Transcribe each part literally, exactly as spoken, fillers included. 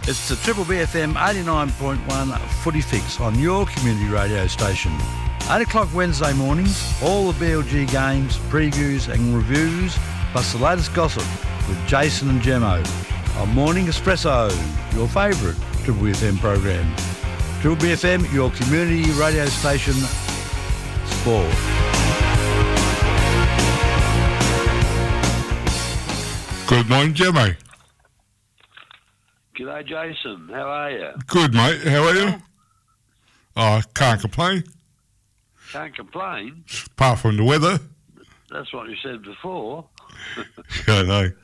It's the Triple B F M eighty-nine point one Footy Fix on your community radio station. eight o'clock Wednesday mornings, all the B L G games, previews and reviews, plus the latest gossip with Jason and Gemmo on Morning Espresso, your favourite Triple B F M program. Triple B F M, your community radio station, sport. Good morning, Gemmo. G'day, Jason. How are you? Good, mate. How are you? Oh, can't complain. Can't complain. Apart from the weather. That's what you said before. Yeah, I know.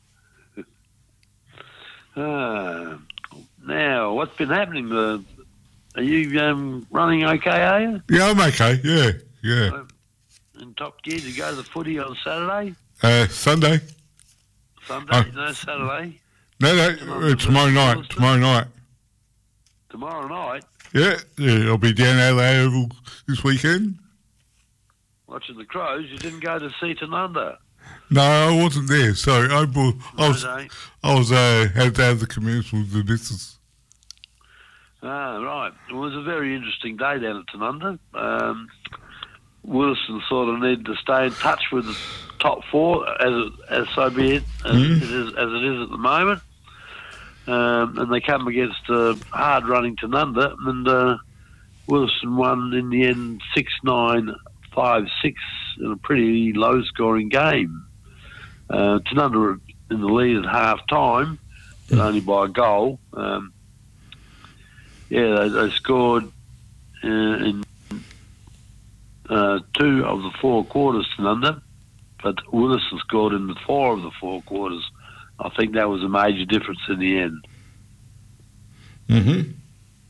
Uh, now, what's been happening? Uh, are you um, running okay, are you? Yeah, I'm okay. Yeah, yeah. Uh, in top gear to go to the footy on Saturday? Uh, Sunday. Sunday? Oh. No, Saturday? No, no, uh, tomorrow night. Tomorrow night. Tomorrow night? Yeah, yeah. I'll be down at the Oval this weekend. Watching the Crows. You didn't go to see Tanunda? No, I wasn't there. Sorry, I, brought, I was, No, no. I was uh, had to have the community with the missus. Ah, right. It was a very interesting day down at Tanunda. Um, Wilson sort of needed to stay in touch with the top four, as it, as so be it, as, Mm. it is, as it is at the moment. Um, and they come against uh, hard-running Tanunda, and uh, Wilson won in the end six nine, five six in a pretty low-scoring game. Uh, Tanunda were in the lead at half-time, but only by a goal. Um, yeah, they, they scored uh, in uh, two of the four quarters Tanunda, but Willison scored in the four of the four quarters. I think that was a major difference in the end. Mm-hmm.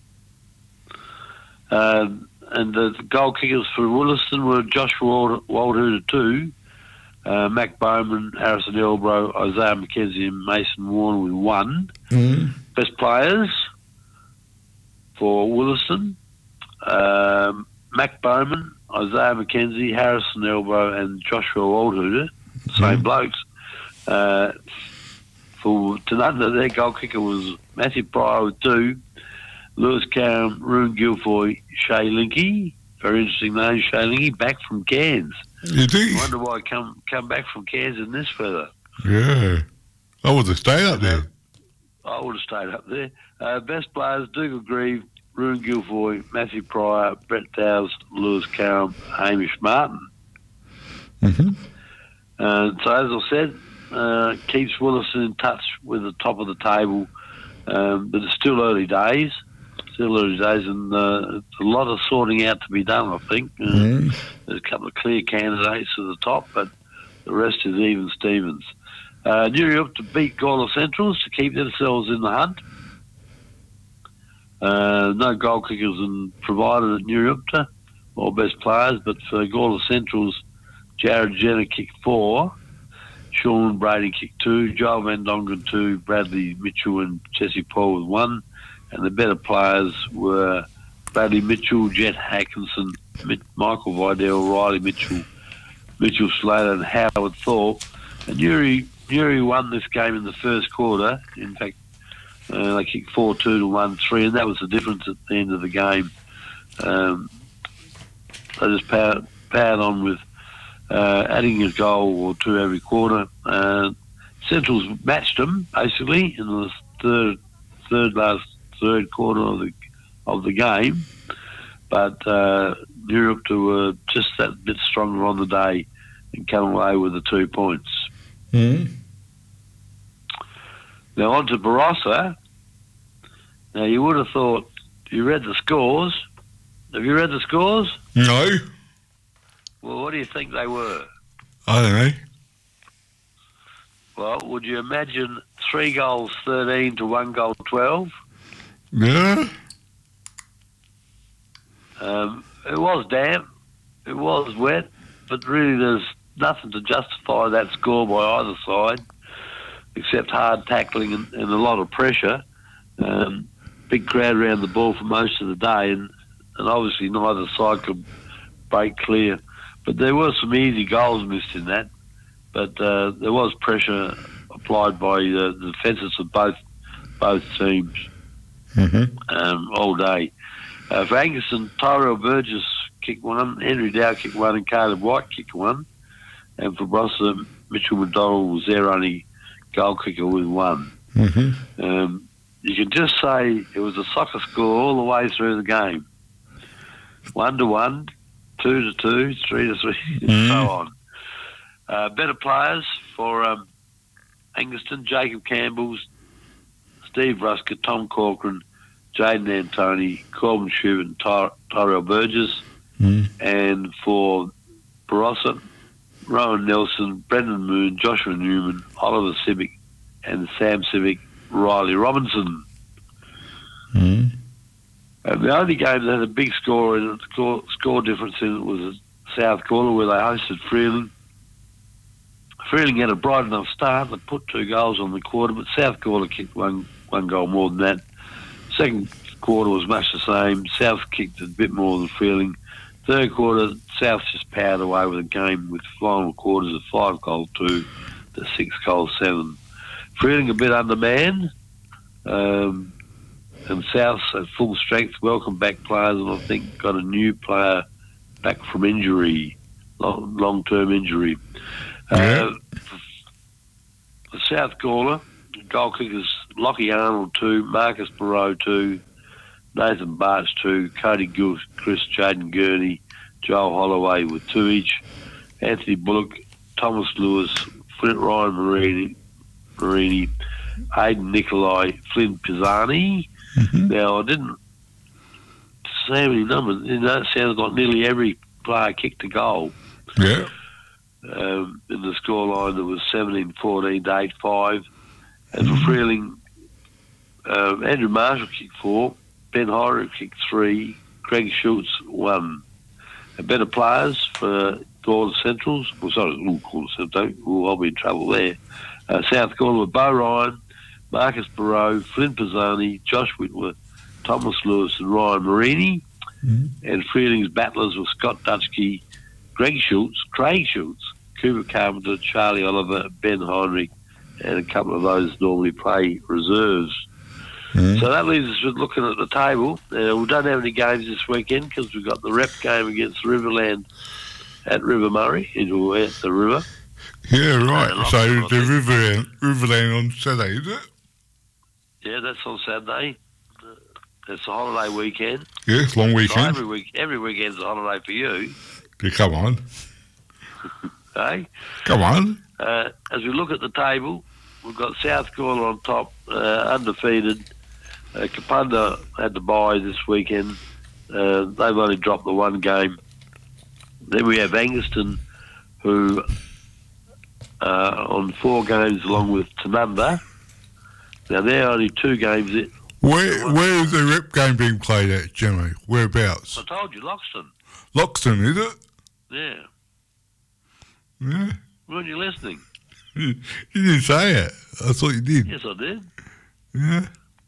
Um, and the goal kickers for Williston were Joshua Waldhuter two, uh, Mac Bowman, Harrison Elbro, Isaiah McKenzie and Mason Warner with one. Mm-hmm. Best players for Williston, um, Mac Bowman, Isaiah McKenzie, Harrison Elbro and Joshua Waldhuter, same Mhm. blokes. Uh, for Tanunda, their goal kicker was Matthew Pryor with two, Lewis Cairn, Roon Guilfoy, Shay Linky, very interesting name, Shay Linky, back from Cairns. You do? I wonder why he come, come back from Cairns in this weather. Yeah. I would have stayed up there. I would have stayed up there. Uh, best players, Dougal Grieve, Roon Guilfoy, Matthew Pryor, Brett Dowes, Lewis Cairn, Hamish Martin. Mm-hmm. Uh, so as I said, uh, keeps Williston in touch with the top of the table, um, but it's still early days. Still early days, and uh, it's a lot of sorting out to be done, I think. Uh, Mm. There's a couple of clear candidates at the top, but the rest is even Stevens. Uh, New York to beat Gawler Centrals to keep themselves in the hunt. Uh, no goal kickers and provided at New York, or best players, but for Gawler Centrals, Jared Jenner kicked four, Sean Brady kicked two, Joel Van Dongen two, Bradley Mitchell and Jesse Paul with one, and the better players were Bradley Mitchell, Jet Atkinson, Michael Vidal, Riley Mitchell, Mitchell Slater and Howard Thorpe. And Newry, Newry won this game in the first quarter. In fact, uh, they kicked four two to one three, and that was the difference at the end of the game. Um, they just powered, powered on with uh, adding a goal or two every quarter. Uh, Centrals matched them, basically, in the third, third last third quarter of the of the game, but uh, Europe were just that bit stronger on the day and come away with the two points. Mm. Now on to Barossa. Now you would have thought, you read the scores. Have you read the scores? No. Well, what do you think they were? I don't know. Well, would you imagine three goals thirteen to one goal twelve? Yeah. Um, it was damp, it was wet, but really there's nothing to justify that score by either side, except hard tackling and, and a lot of pressure. Um, big crowd around the ball for most of the day, and, and obviously neither side could break clear. But there were some easy goals missed in that, but uh, there was pressure applied by uh, the defences of both both teams Mm-hmm. um, all day. Uh, for Angaston, Tyrell Burgess kicked one, Henry Dow kicked one, and Caleb White kicked one. And for Barossa, Mitchell McDonald was their only goal kicker with one. Mm-hmm. Um, you can just say it was a soccer score all the way through the game. One to one, two to two, three to three, and Mm. so on. Uh, better players for um, Angaston, Jacob Campbell's, Steve Rusker, Tom Corcoran, Jaden Antoni, Corbin Schubert, and Ty- Tyrell Burgess. Mm. And for Barossa, Rowan Nelson, Brendan Moon, Joshua Newman, Oliver Civic, and Sam Civic, Riley Robinson. Mm. And the only game that had a big score in it, score, score difference in it was at South Gawler, where they hosted Freeling. Freeling had a bright enough start. They put two goals on the quarter, but South Gawler kicked one one goal more than that. Second quarter was much the same. South kicked a bit more than Freeling. Third quarter, South just powered away with the game with final quarters of five goal two to six goal seven. Freeling a bit undermanned, um, and South at full strength. Welcome back players, and I think got a new player back from injury, long, long-term injury. Yeah. Uh, the South Gawler goal kickers: Lockie Arnold two, Marcus Barrow two, Nathan Barch two, Cody Gilchrist, Chris Jaden Gurney, Joel Holloway with two each, Anthony Bullock, Thomas Lewis, Flint Ryan Marini, Marini, Aidan Nikolai, Flynn Pisani. Mm-hmm. Now, I didn't see any numbers. You know, it sounds like nearly every player kicked a goal. Yeah. Um, in the scoreline, there was seventeen fourteen to eight five. And for Freeling, um, Andrew Marshall kicked four, Ben Hyrick kicked three, Craig Schultz one. And better players for Gawler Centrals, well, sorry, ooh, Gawler Centrals, ooh, I'll be in trouble there. Uh, South Gawler with Bo Ryan, Marcus Barrow, Flynn Pisani, Josh Whitworth, Thomas Lewis, and Ryan Marini. Mm-hmm. And Freeling's battlers were Scott Dutchke, Greg Schultz, Craig Schultz, Cooper Carpenter, Charlie Oliver, Ben Heinrich, and a couple of those normally play reserves. Mm. So that leaves us with looking at the table. Uh, we don't have any games this weekend because we've got the rep game against Riverland at River Murray, into at the river. Yeah, right. Uh, So Lock- the Riverland, Riverland on Saturday, is it? Yeah, that's on Saturday. Uh, It's a holiday weekend. Yeah, it's a long So weekend. every week, every weekend's a holiday for you, Yeah, come on. eh? Come on. Uh, as we look at the table, we've got South Gawler on top, uh, undefeated. Uh, Kapunda had to bye this weekend. Uh, they've only dropped the one game. Then we have Angaston, who uh, on four games along with Tanunda. Now they're only two games. In. Where where is the rep game being played at, Jimmy? Whereabouts? I told you, Loxton. Loxton, is it? Yeah. Yeah. Weren't you listening? You didn't say it. I thought you did. Yes, I did. Yeah.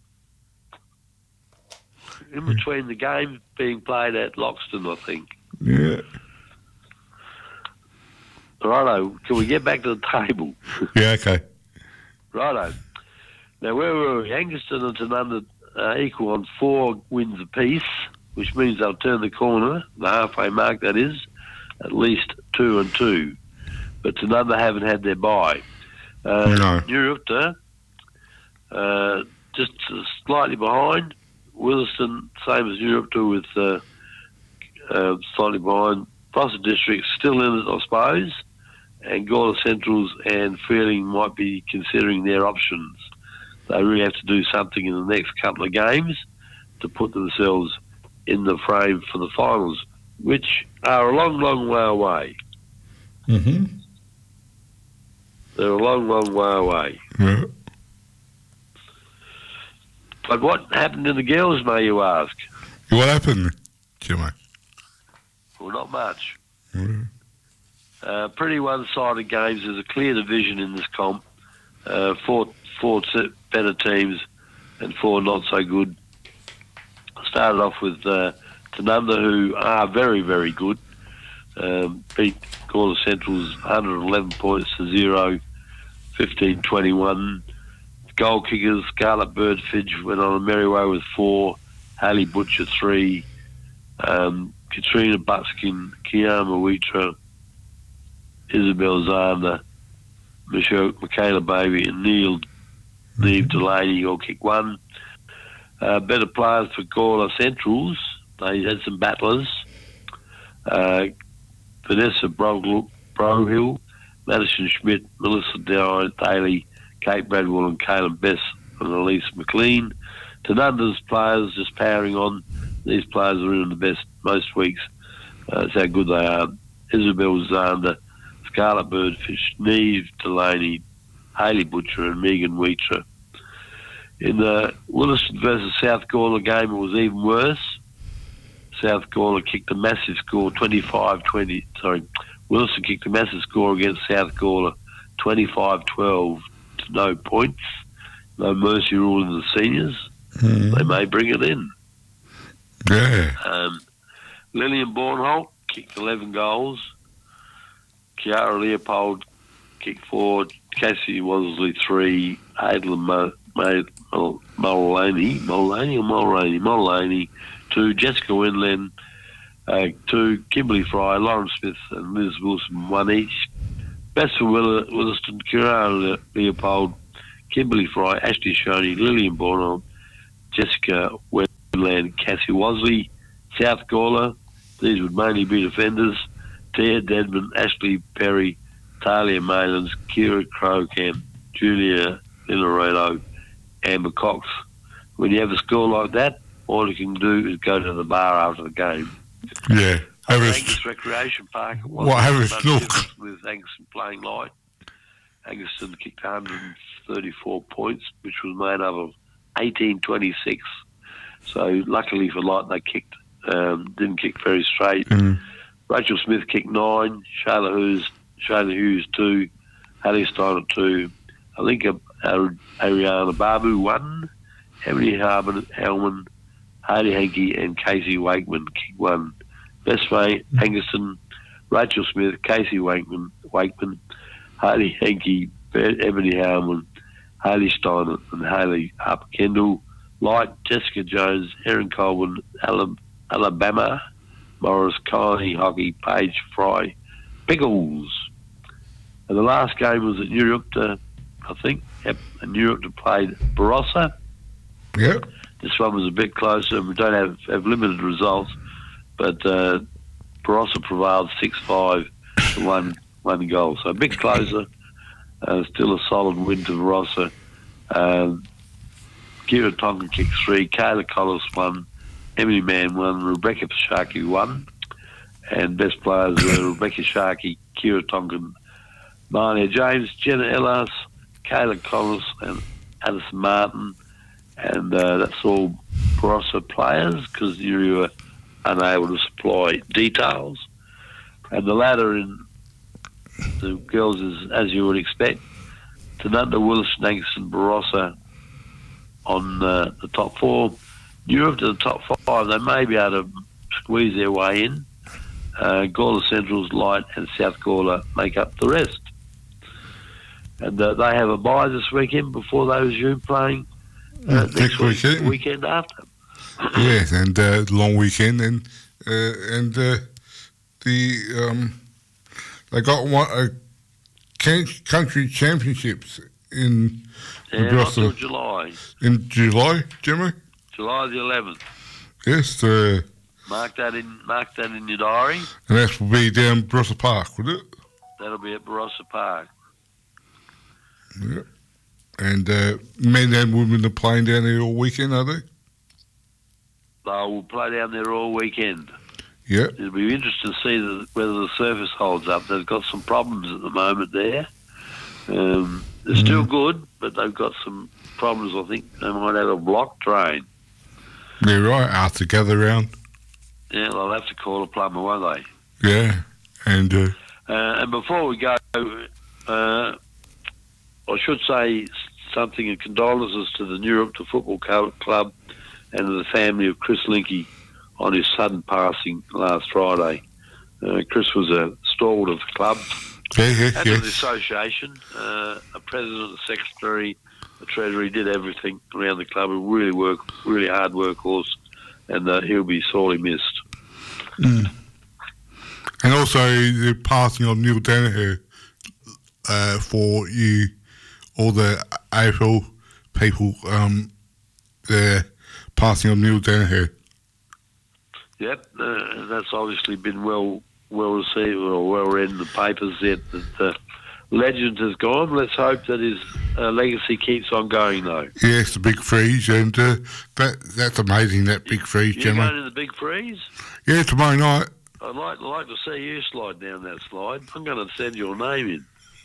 In between the games being played at Loxton, I think. Yeah. Righto, can we get back to the table? Yeah, okay. Righto. Now, where were we? Angaston and Tanunda uh, equal on four wins apiece, which means they'll turn the corner, the halfway mark that is, at least two and two. But Tanunda haven't had their bye. Uh, No. New Ripta, uh, just slightly behind. Williston, same as New Ripta, with uh, uh, slightly behind. Barossa District still in it, I suppose. And Gawler Centrals and Freeling might be considering their options. They really have to do something in the next couple of games to put themselves in the frame for the finals, which are a long, long way away. Mm-hmm. They're a long, long way away. Yeah. But what happened in the girls, may you ask? What happened, Jimmy? Well, not much. Yeah. Uh, pretty one-sided games. There's a clear division in this comp. Uh, four, four t- better teams and four not so good. Started off with uh, Tanunda, who are very, very good. Um, beat Gawler Central's one hundred eleven points to zero, fifteen twenty-one. Goal kickers, Scarlet Birdfidge went on a merry way with four, Haley Butcher three, um, Katrina Buckskin, Kiyama Witra, Isabel Zander, Michelle, Michaela Baby, and Neil Neve Delaney all kick one. Uh, better players for Gawler Centrals. They had some battlers. Uh, Vanessa Brogl- Brohill, Madison Schmidt, Melissa Daly, Kate Bradwell and Caleb Bess and Elise McLean. Tanunda's players just powering on. These players are in the best most weeks. Uh, that's how good they are. Isabel Zander, Scarlet Birdfish, Neve Delaney, Hayley Butcher and Megan Wheatra. In the Williston versus South Gawler game, it was even worse. South Gawler kicked a massive score, twenty-five twenty. Sorry, Williston kicked a massive score against South Gawler, twenty-five twelve to no points. No mercy rule in the seniors. Mm. They may bring it in. Yeah. Um, Lillian Bornholt kicked eleven goals. Kiara Leopold kicked four. Cassie Wosley three. Adela Mo- Mo- Mo- Mullaney, Mullaney or Mullaney? Mullaney two. Jessica Winland uh, two. Kimberly Fry, Lauren Smith and Liz Wilson one each. Best for Will- Williston, Kiara Leopold, Kimberly Fry, Ashley Shoney, Lillian Bornholt, Jessica Winland, Cassie Wosley. South Gawler, these would mainly be defenders. Tia Dedman, Ashley Perry, Talia Malins, Kira Crowcamp, Julia Linaredo, Amber Cox. When you have a score like that, all you can do is go to the bar after the game. Yeah. Have Angus Recreation Park. It wasn't what, have a much look. difference with Angerson playing light. Angerson kicked one hundred thirty-four points, which was made up of eighteen twenty-six. So luckily for light, they kicked, um, didn't kick very straight. Mm. Rachel Smith kicked nine, Shayla Hughes, Shayla Hughes two, Hallie Steiner two, I think uh, Ariana Babu one, Emily Harmon, Hellman, Hardy Hankey and Casey Wakeman kicked one. Best way, Angerson, Rachel Smith, Casey Wakeman, Wakeman, Hardy Hankey, Ebony Howman, Haley Steiner and Haley Harper Kendall. Light, Jessica Jones, Erin Colvin, Alabama, Morris, Connie, Hockey, Page, Fry, Pickles. And the last game was at New York, to, I think, yep, and New York to played Barossa. Yep. This one was a bit closer. We don't have, have limited results, but uh, Barossa prevailed six five to one, one goal. So a bit closer. Uh, still a solid win to Barossa. Um, Kira Tonkin kicked three, Kayla Collis one, Emily Mann one, Rebecca Sharkey one, and best players were Rebecca Sharkey, Kira Tonkin, Marnia James, Jenna Ellis, Kayla Collis, and Addison Martin, and uh, that's all Barossa players because you were unable to supply details. And the ladder in the girls is as you would expect. Tanunda, Williston, Angerson, Barossa on uh, the top four. Europe to the top five, they may be able to squeeze their way in. Uh, Gawler Central's, Light and South Gawler make up the rest. And uh, they have a bye this weekend before they resume playing uh, Yeah, next next week, weekend. weekend after. Yes, and uh, long weekend, and uh, and uh, the um, they got one uh, can- country championships in Yeah, not Barossa till July. in July, Jimmy. July the eleventh. Yes, uh, Mark that in. Mark that in your diary. and that will be down Barossa Park, would it? That'll be at Barossa Park. Yeah. And uh, men and women are playing down there all weekend, are they? They will play down there all weekend. Yeah. It'll be interesting to see the, whether the surface holds up. They've got some problems at the moment there. Um, they're Mm. still good, but they've got some problems. I think they might have a block train. Yeah, right. After gather round. Yeah, they'll have to call a plumber, won't they? Yeah. And uh, Uh, and before we go, uh, I should say something in condolences to the New York Football Club and to the family of Chris Linky on his sudden passing last Friday. Uh, Chris was a stalwart of the club yeah, yeah, and of the yes. association, uh, a president, a secretary, the treasurer. He did everything around the club. A really work, really hard workhorse, and uh, he'll be sorely missed. Mm. And also the passing of Neil Danaher uh, for you, all the A F L people, um, the passing of Neil Danaher. Yep, uh, that's obviously been well well received or well read in the papers yet that the legend has gone. Let's hope that his uh, legacy keeps on going, though. Yes, the big freeze, and uh, that that's amazing, that big freeze, You Gemma. going to the big freeze? Yeah, tomorrow night. I'd like, like to see you slide down that slide. I'm going to send your name in.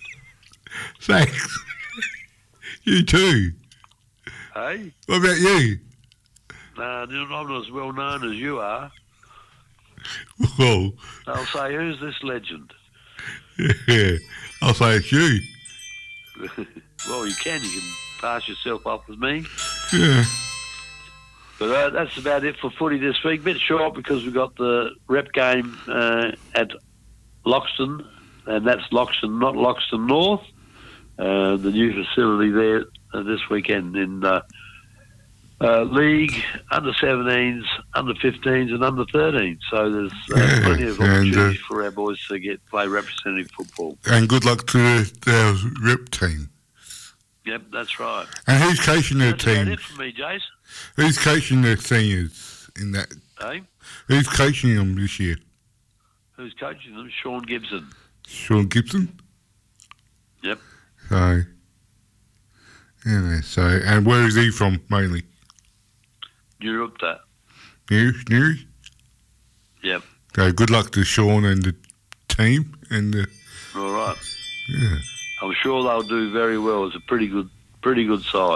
Thanks. You too. Hey? What about you? Nah, I'm not as well known as you are. Well, They'll say, who's this legend? yeah, I'll say it's you. Well, you can. You can pass yourself off as me. Yeah. But uh, that's about it for footy this week. Bit short because we've got the rep game uh, at Loxton, and that's Loxton, not Loxton North. Uh, the new facility there uh, this weekend in uh, uh, League, under seventeens, under fifteens and under thirteens. So there's uh, Yeah, plenty of and, opportunities uh, for our boys to get play representative football. And good luck to the, the rep team. Yep, that's right. And who's coaching their That's about team? it for me, Jason. Who's coaching their seniors in that? Hey? Who's coaching them this year? Who's coaching them? Sean Gibson. Sean Gibson? Yep. So, yeah, so, and where is he from mainly? Europe, that. New, new? Yep. So good luck to Sean and the team. And the, All right. yeah. I'm sure they'll do very well. It's a pretty good, pretty good side.